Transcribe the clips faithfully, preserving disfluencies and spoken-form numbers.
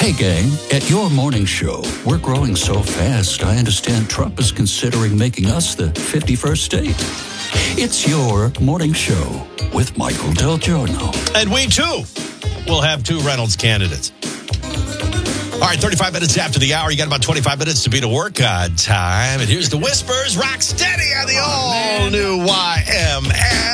Hey, gang, at your morning show, we're growing so fast, I understand Trump is considering making us the fifty-first state. It's your morning show with Michael Del Giorno. And we, too, will have two Reynolds candidates. All right, thirty-five minutes after the hour. You got about twenty-five minutes to be to work on time. And here's the Whispers. Rock steady on the oh, all-new Y M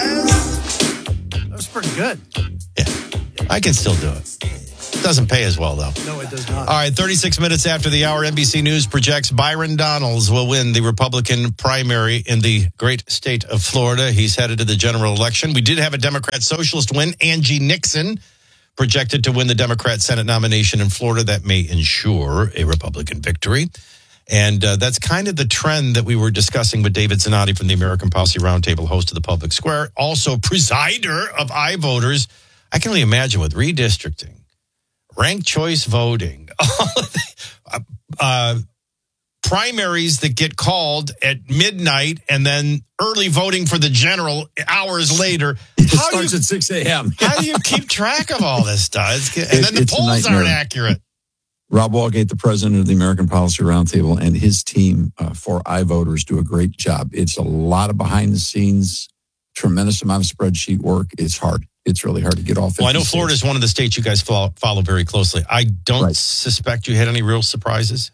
S. That was pretty good. Yeah, I can still do it. Doesn't pay as well, though. No, it does not. All right, thirty-six minutes after the hour, N B C News projects Byron Donalds will win the Republican primary in the great state of Florida. He's headed to the general election. We did have a Democrat socialist win. Angie Nixon projected to win the Democrat Senate nomination in Florida. That may ensure a Republican victory. And uh, that's kind of the trend that we were discussing with David Zanotti from the American Policy Roundtable, host of the Public Square, also presider of iVoters. I can only imagine with redistricting, ranked choice voting, uh, uh, primaries that get called at midnight and then early voting for the general hours later. It How starts do you, at six a.m. How do you keep track of all this stuff? It's, and then the It's a polls nightmare. aren't accurate. Rob Walgate, the president of the American Policy Roundtable, and his team uh, for iVoters do a great job. It's a lot of behind the scenes, tremendous amount of spreadsheet work. It's hard. It's really hard to get all fifty Well, I know states. Florida is one of the states you guys follow, follow very closely. I don't Right. suspect you had any real surprises.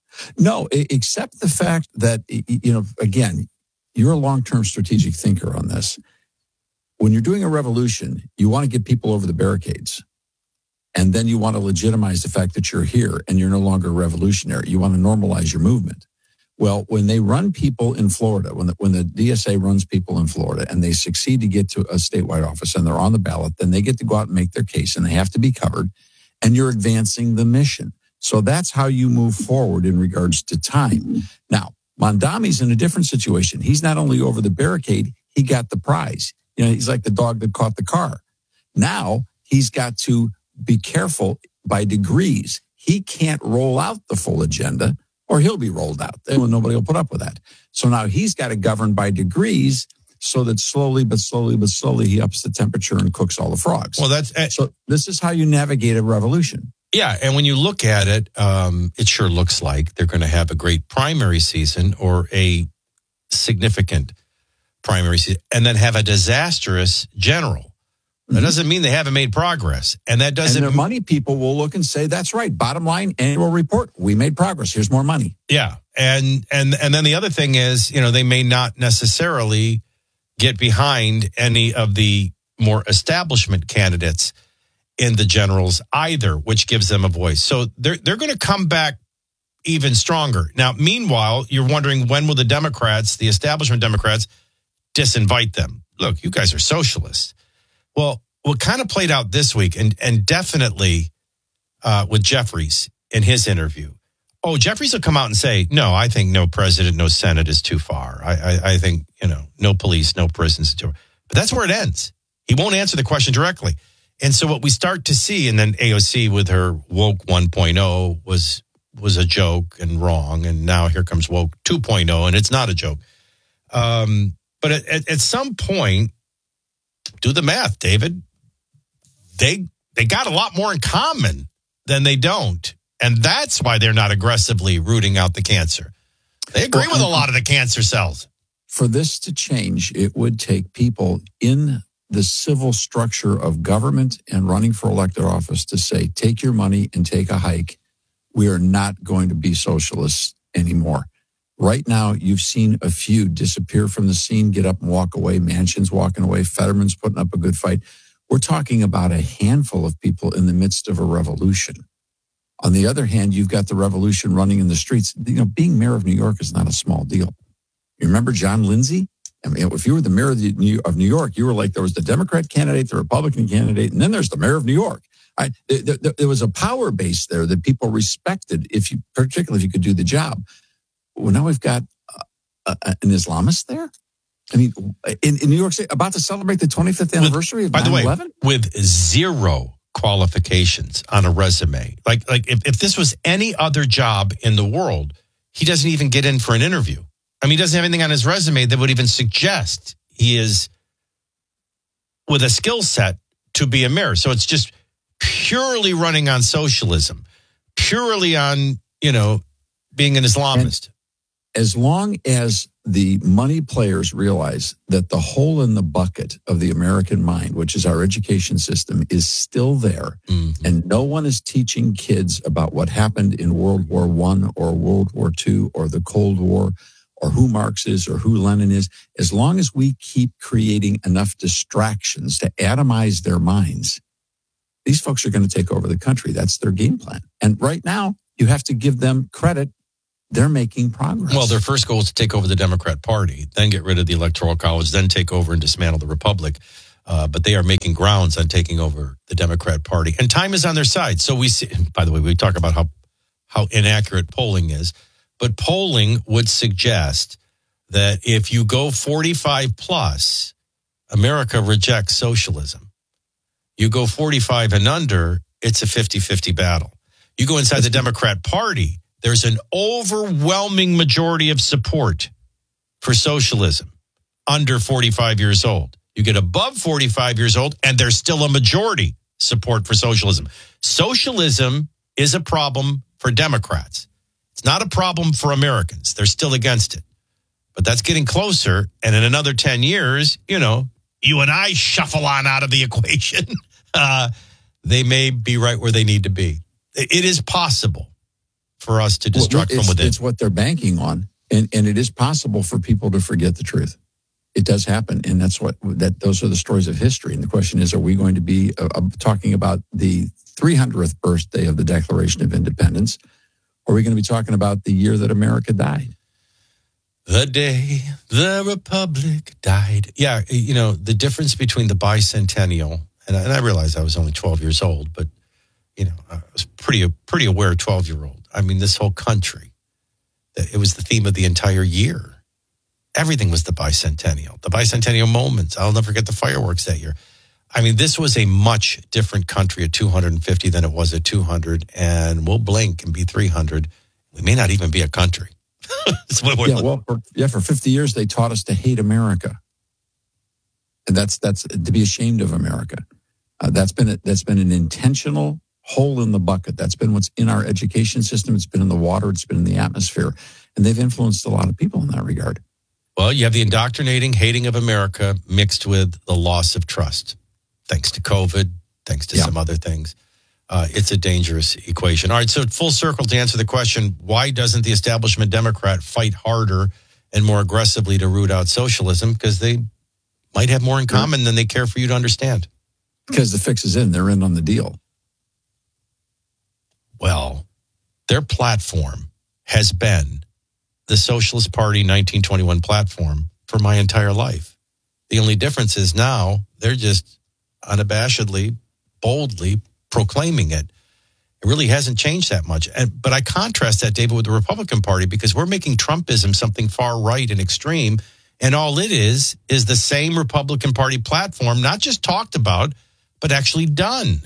No, e- except the fact that, y- y- you know, again, you're a long-term strategic thinker on this. When you're doing a revolution, you want to get people over the barricades. And then you want to legitimize the fact that you're here and you're no longer revolutionary. You want to normalize your movement. Well, when they run people in Florida, when the, when the D S A runs people in Florida and they succeed to get to a statewide office and they're on the ballot, then they get to go out and make their case and they have to be covered and you're advancing the mission. So that's how you move forward in regards to time. Now, Mondami's in a different situation. He's not only over the barricade, he got the prize. You know, he's like the dog that caught the car. Now he's got to be careful by degrees. He can't roll out the full agenda or he'll be rolled out. Then nobody will put up with that. So now he's got to govern by degrees so that slowly, but slowly, but slowly he ups the temperature and cooks all the frogs. Well, that's uh, So this is how you navigate a revolution. yeah. And when you look at it, um, it sure looks like they're going to have a great primary season or a significant primary season and then have a disastrous general. That Mm-hmm. doesn't mean they haven't made progress. And that doesn't And their money people will look and say, that's right. Bottom line, annual report. We made progress. Here's more money. Yeah. And and and then the other thing is, you know, they may not necessarily get behind any of the more establishment candidates in the generals either, which gives them a voice. So they're they're going to come back even stronger. Now, meanwhile, you're wondering when will the Democrats, the establishment Democrats, disinvite them? Look, you guys are socialists. Well, what kind of played out this week, and and definitely uh, with Jeffries in his interview. Oh, Jeffries will come out and say, no, I think no president, no Senate is too far. I, I, I think, you know, no police, no prisons. But that's where it ends. He won't answer the question directly. And so what we start to see, and then A O C with her woke one point oh was was a joke and wrong. And now here comes woke two point oh, and it's not a joke. Um, but at, at, at some point, do the math, David. They they got a lot more in common than they don't. And that's why they're not aggressively rooting out the cancer. They agree with a lot of the cancer cells. For this to change, it would take people in the civil structure of government and running for elected office to say, take your money and take a hike. We are not going to be socialists anymore. Right now, you've seen a few disappear from the scene, get up and walk away. Manchin's walking away. Fetterman's putting up a good fight. We're talking about a handful of people in the midst of a revolution. On the other hand, you've got the revolution running in the streets. You know, being mayor of New York is not a small deal. You remember John Lindsay? I mean, if you were the mayor of, the, of New York, you were like, there was the Democrat candidate, the Republican candidate, and then there's the mayor of New York. I, there, there, there was a power base there that people respected, if you, particularly if you could do the job. Well, now we've got uh, an Islamist there. I mean, in, in New York City, about to celebrate the twenty-fifth anniversary with, of nine eleven? By the way, with zero qualifications on a resume. Like, like if, if this was any other job in the world, he doesn't even get in for an interview. I mean, he doesn't have anything on his resume that would even suggest he is with a skill set to be a mayor. So it's just purely running on socialism. purely on, you know, being an Islamist. And as long as the money players realize that the hole in the bucket of the American mind, which is our education system, is still there, mm-hmm. and no one is teaching kids about what happened in World War One or World War Two or the Cold War or who Marx is or who Lenin is, as long as we keep creating enough distractions to atomize their minds, these folks are going to take over the country. That's their game plan. And right now, you have to give them credit. They're making progress. Well, their first goal is to take over the Democrat Party, then get rid of the Electoral College, then take over and dismantle the Republic. Uh, but they are making grounds on taking over the Democrat Party. And time is on their side. So we see, by the way, we talk about how, how inaccurate polling is. But polling would suggest that if you go forty-five plus, America rejects socialism. You go forty-five and under, it's a fifty-fifty battle. You go inside the Democrat Party, there's an overwhelming majority of support for socialism under forty-five years old. You get above forty-five years old, and there's still a majority support for socialism. Socialism is a problem for Democrats. It's not a problem for Americans. They're still against it. But that's getting closer, and in another ten years, you know, you and I shuffle on out of the equation. Uh, they may be right where they need to be. It is possible for us to destruct well, from within. It's what they're banking on, and, and it is possible for people to forget the truth. It does happen, and that's what that. Those are the stories of history. And the question is: are we going to be uh, talking about the three hundredth birthday of the Declaration of Independence, or are we going to be talking about the year that America died? The day the Republic died. Yeah, you know, the difference between the bicentennial, and I, and I realized I was only twelve years old, but, you know, I was pretty, pretty aware twelve-year-old. I mean, this whole country, it was the theme of the entire year. Everything was the bicentennial, the bicentennial moments. I'll never forget the fireworks that year. I mean, this was a much different country at two hundred fifty than it was at two hundred, and we'll blink and be three hundred. We may not even be a country. yeah, well, for, yeah, for fifty years, they taught us to hate America. And that's that's to be ashamed of America. Uh, that's been a, that's been an intentional hole in the bucket. That's been what's in our education system. It's been in the water. It's been in the atmosphere. And they've influenced a lot of people in that regard. Well, you have the indoctrinating hating of America mixed with the loss of trust. Thanks to COVID, thanks to yeah. some other things. Uh, it's a dangerous equation. All right, so full circle to answer the question, why doesn't the establishment Democrat fight harder and more aggressively to root out socialism? Because they might have more in common yeah. than they care for you to understand. Because the fix is in. They're in on the deal. Well, their platform has been the Socialist Party nineteen twenty-one platform for my entire life. The only difference is now they're just unabashedly, boldly proclaiming it. It really hasn't changed that much. And, but I contrast that, David, with the Republican Party because we're making Trumpism something far right and extreme. And all it is, is the same Republican Party platform, not just talked about, but actually done.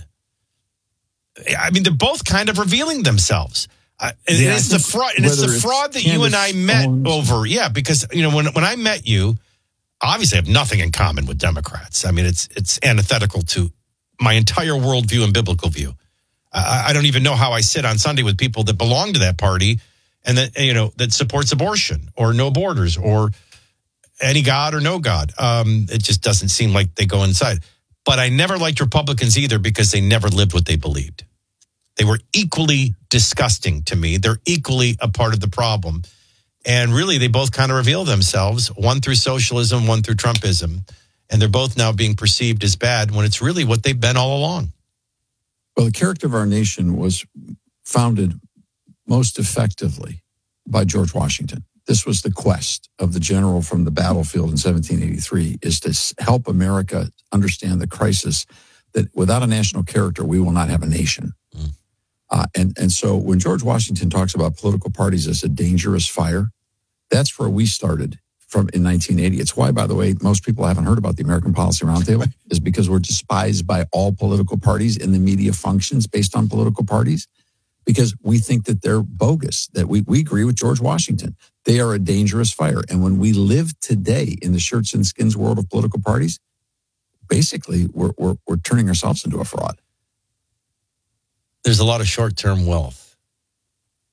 I mean, they're both kind of revealing themselves. Uh, and yeah, it's the fraud. And it's the fraud that you and I met over. Yeah, because you know when when I met you, obviously I have nothing in common with Democrats. I mean, it's it's antithetical to my entire worldview and biblical view. I, I don't even know how I sit on Sunday with people that belong to that party and that you know that supports abortion or no borders or any God or no God. Um, it just doesn't seem like they go inside. But I never liked Republicans either because they never lived what they believed. They were equally disgusting to me. They're equally a part of the problem. And really, they both kind of reveal themselves, one through socialism, one through Trumpism. And they're both now being perceived as bad when it's really what they've been all along. Well, the character of our nation was founded most effectively by George Washington. This was the quest of the general from the battlefield in seventeen eighty-three, is to help America understand the crisis that without a national character, we will not have a nation. Mm. Uh, and, and so when George Washington talks about political parties as a dangerous fire, that's where we started from in nineteen eighty. It's why, by the way, most people haven't heard about the American Policy Roundtable is because we're despised by all political parties and the media functions based on political parties because we think that they're bogus, that we, we agree with George Washington. They are a dangerous fire. And when we live today in the shirts and skins world of political parties, basically we're, we're, we're turning ourselves into a fraud. There's a lot of short-term wealth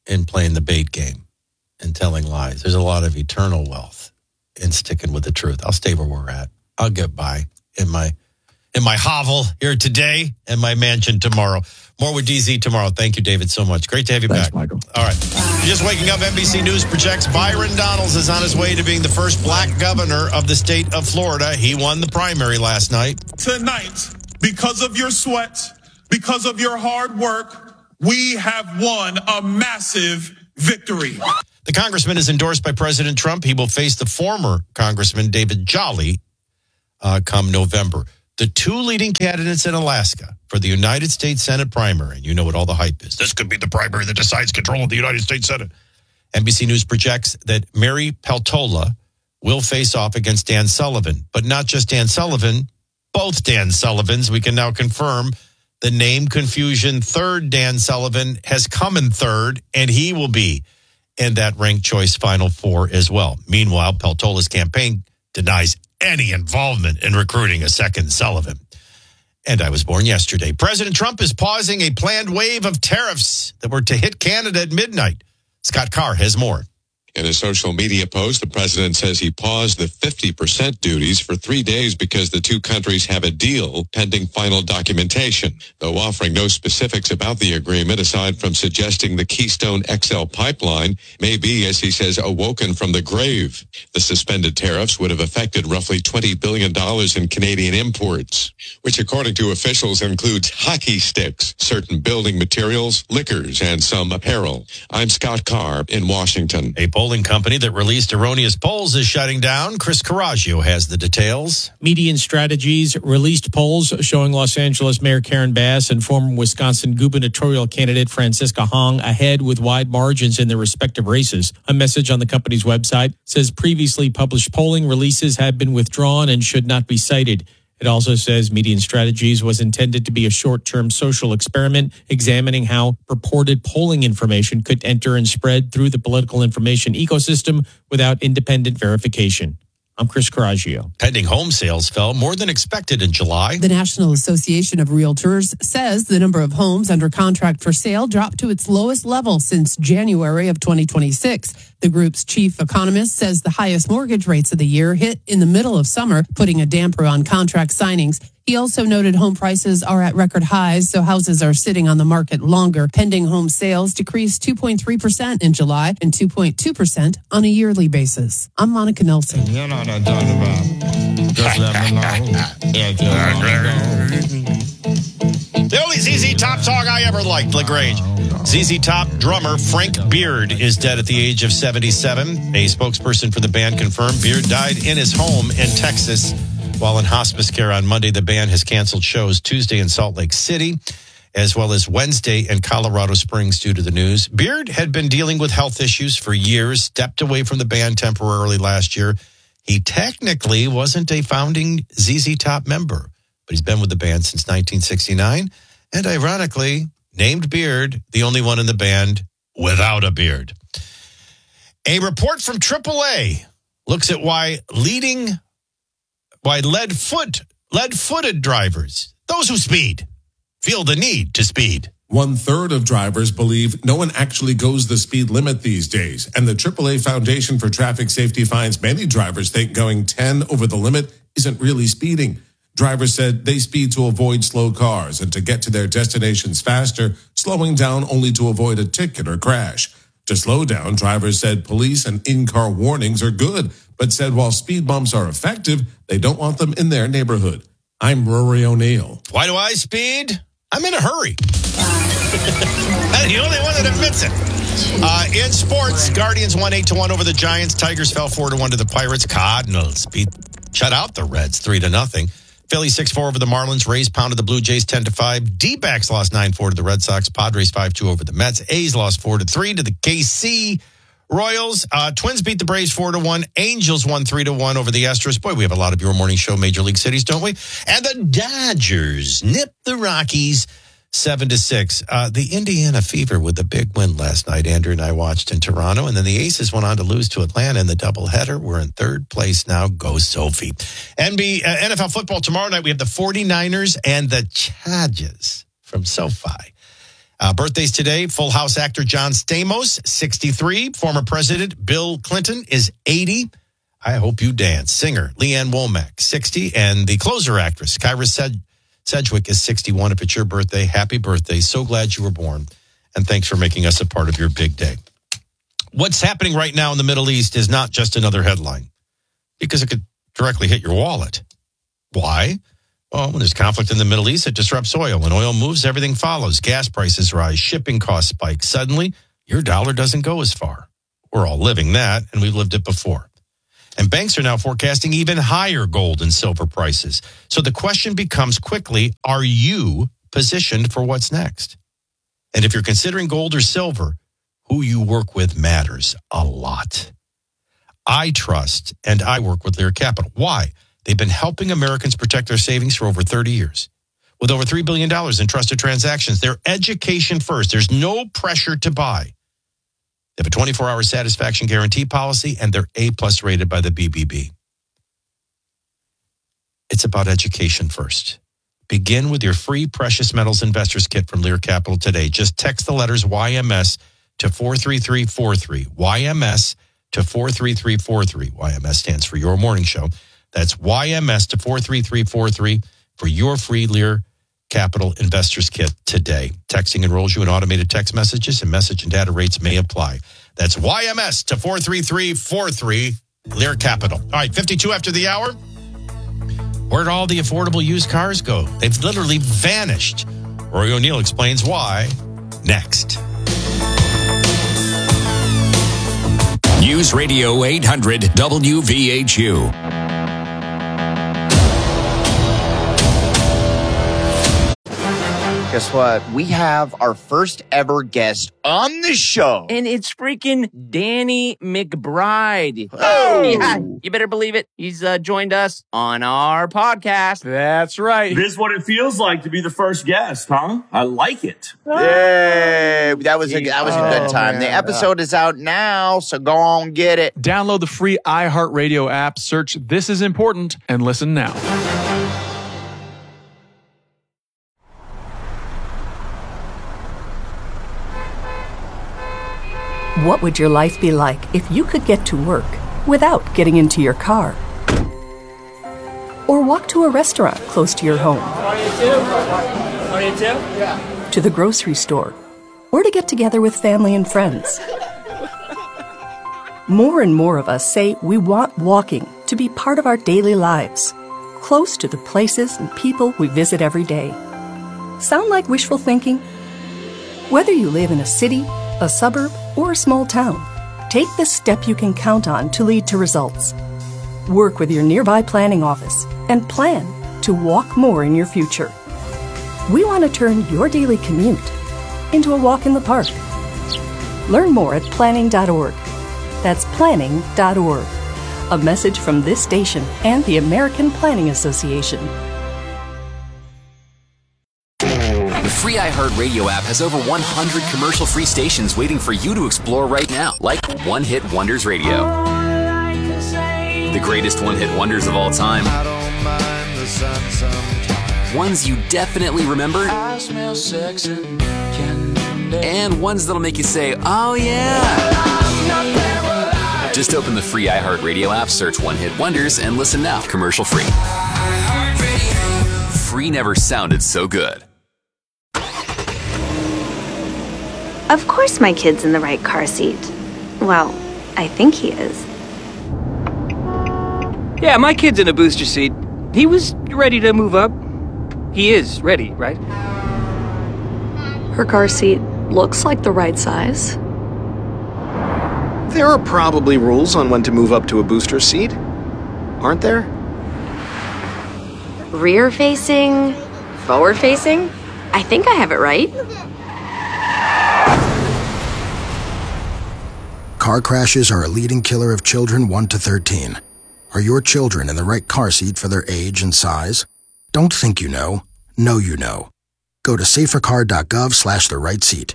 in playing the bait game and telling lies. There's a lot of eternal wealth in sticking with the truth. I'll stay where we're at. I'll get by in my in my hovel here today and my mansion tomorrow. More with D Z tomorrow. Thank you, David, so much. Great to have you Thanks, back. Michael. All right. Just waking up, N B C News projects Byron Donalds is on his way to being the first black governor of the state of Florida. He won the primary last night. Tonight, because of your sweat, because of your hard work, we have won a massive victory. The congressman is endorsed by President Trump. He will face the former Congressman David Jolly uh, come November. The two leading candidates in Alaska for the United States Senate primary, and you know what all the hype is. This could be the primary that decides control of the United States Senate. N B C News projects that Mary Peltola will face off against Dan Sullivan, but not just Dan Sullivan, both Dan Sullivans. We can now confirm the name confusion. Third Dan Sullivan has come in third, and he will be in that ranked choice Final Four as well. Meanwhile, Peltola's campaign denies any involvement in recruiting a second Sullivan. And I was born yesterday. President Trump is pausing a planned wave of tariffs that were to hit Canada at midnight. Scott Carr has more. In a social media post, the president says he paused the fifty percent duties for three days because the two countries have a deal pending final documentation, though offering no specifics about the agreement aside from suggesting the Keystone X L pipeline may be, as he says, awoken from the grave. The suspended tariffs would have affected roughly twenty billion dollars in Canadian imports, which according to officials includes hockey sticks, certain building materials, liquors, and some apparel. I'm Scott Carr in Washington. A polling company that released erroneous polls is shutting down. Chris Coraggio has the details. Median Strategies released polls showing Los Angeles Mayor Karen Bass and former Wisconsin gubernatorial candidate Francisca Hong ahead with wide margins in their respective races. A message on the company's website says previously published polling releases have been withdrawn and should not be cited. It also says Median Strategies was intended to be a short-term social experiment examining how purported polling information could enter and spread through the political information ecosystem without independent verification. I'm Chris Coraggio. Pending home sales fell more than expected in July. The National Association of Realtors says the number of homes under contract for sale dropped to its lowest level since January of twenty twenty-six. The group's chief economist says the highest mortgage rates of the year hit in the middle of summer, putting a damper on contract signings. He also noted home prices are at record highs, so houses are sitting on the market longer. Pending home sales decreased two point three percent in July and two point two percent on a yearly basis. I'm Monica Nelson. You know what I'm talking about. Just let me know. If you wanna go. The only Z Z Top song I ever liked, LaGrange. Z Z Top drummer Frank Beard is dead at the age of seventy-seven. A spokesperson for the band confirmed Beard died in his home in Texas while in hospice care on Monday. The band has canceled shows Tuesday in Salt Lake City, as well as Wednesday in Colorado Springs due to the news. Beard had been dealing with health issues for years, stepped away from the band temporarily last year. He technically wasn't a founding Z Z Top member, but he's been with the band since nineteen sixty-nine. And ironically, named Beard, the only one in the band without a beard. A report from triple A looks at why leading, why lead foot, lead-footed drivers, those who speed, feel the need to speed. One third of drivers believe no one actually goes the speed limit these days. And the triple A Foundation for Traffic Safety finds many drivers think going ten over the limit isn't really speeding. Drivers said they speed to avoid slow cars and to get to their destinations faster, slowing down only to avoid a ticket or crash. To slow down, drivers said police and in-car warnings are good, but said while speed bumps are effective, they don't want them in their neighborhood. I'm Rory O'Neill. Why do I speed? I'm in a hurry. I'm the only one that admits it. Uh, in sports, Guardians won eight to one over the Giants. Tigers fell four to one to the Pirates. Cardinals beat, shut out the Reds three to nothing. Philly six four over the Marlins. Rays pounded the Blue Jays ten to five. D-backs lost nine four to the Red Sox. Padres five two over the Mets. A's lost four to three to the K C Royals. Uh, Twins beat the Braves four to one. Angels won three to one over the Astros. Boy, we have a lot of your morning show Major League cities, don't we? And the Dodgers nipped the Rockies seven to six. Uh, the Indiana Fever with the big win last night. Andrew and I watched in Toronto, and then the Aces went on to lose to Atlanta in the doubleheader. We're in third place now. Go Sophie. N B A, uh, N F L football tomorrow night. We have the 49ers and the Chargers from SoFi. Uh, birthdays today, Full House actor John Stamos, sixty-three. Former President Bill Clinton is eighty. I Hope You Dance. Singer Leanne Womack, sixty. And the closer actress, Kyra Sed- Sedgwick, is sixty-one. If it's your birthday, happy birthday. So glad you were born. And thanks for making us a part of your big day. What's happening right now in the Middle East is not just another headline, because it could directly hit your wallet. Why? Well, when there's conflict in the Middle East, it disrupts oil. When oil moves, everything follows. Gas prices rise, shipping costs spike. Suddenly, your dollar doesn't go as far. We're all living that, and we've lived it before. And banks are now forecasting even higher gold and silver prices. So the question becomes quickly, are you positioned for what's next? And if you're considering gold or silver, who you work with matters a lot. I trust and I work with Lear Capital. Why? They've been helping Americans protect their savings for over thirty years. With over three billion dollars in trusted transactions, they're education first. There's no pressure to buy. They have a twenty-four hour satisfaction guarantee policy, and they're A-plus rated by the B B B. It's about education first. Begin with your free Precious Metals Investors Kit from Lear Capital today. Just text the letters Y M S to four three three four three. Y M S to four three three four three. Y M S stands for Your Morning Show. That's Y M S to four three three four three for your free Lear Capital Investors Kit today. Texting enrolls you in automated text messages, and message and data rates may apply. That's Y M S to four three three four three, Lear Capital. All right, fifty-two after the hour. Where'd all the affordable used cars go? They've literally vanished. Rory O'Neill explains why next. News Radio eight hundred W V H U. Guess what? We have our first ever guest on the show. And it's freaking Danny McBride. Oh! Yeah, you better believe it. He's uh, joined us on our podcast. That's right. This is what it feels like to be the first guest, huh? I like it. Yay! That was a, that was a good Oh, time. man. The episode is out now, so go on get it. Download the free iHeartRadio app, search This Is Important, and listen now. What would your life be like if you could get to work without getting into your car? Or walk to a restaurant close to your home? To the grocery store? Or to get together with family and friends? More and more of us say we want walking to be part of our daily lives, close to the places and people we visit every day. Sound like wishful thinking? Whether you live in a city, a suburb, or a small town, take the step you can count on to lead to results. Work with your nearby planning office and plan to walk more in your future. We want to turn your daily commute into a walk in the park. Learn more at planning dot org. That's planning dot org. A message from this station and the American Planning Association. The free iHeartRadio app has over one hundred commercial-free stations waiting for you to explore right now, like One Hit Wonders Radio. The greatest one-hit wonders of all time. Ones you definitely remember. And ones that'll make you say, oh yeah. Just open the free iHeartRadio app, search One Hit Wonders, and listen now, commercial-free. Free never sounded so good. Of course my kid's in the right car seat. Well, I think he is. Yeah, my kid's in a booster seat. He was ready to move up. He is ready, right? Her car seat looks like the right size. There are probably rules on when to move up to a booster seat, aren't there? Rear facing, forward facing. I think I have it right. Car crashes are a leading killer of children one to thirteen. Are your children in the right car seat for their age and size? Don't think you know. Know you know. Go to safercar.gov slash the right seat.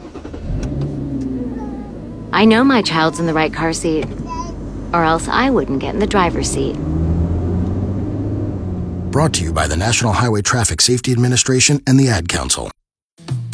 I know my child's in the right car seat, or else I wouldn't get in the driver's seat. Brought to you by the National Highway Traffic Safety Administration and the Ad Council.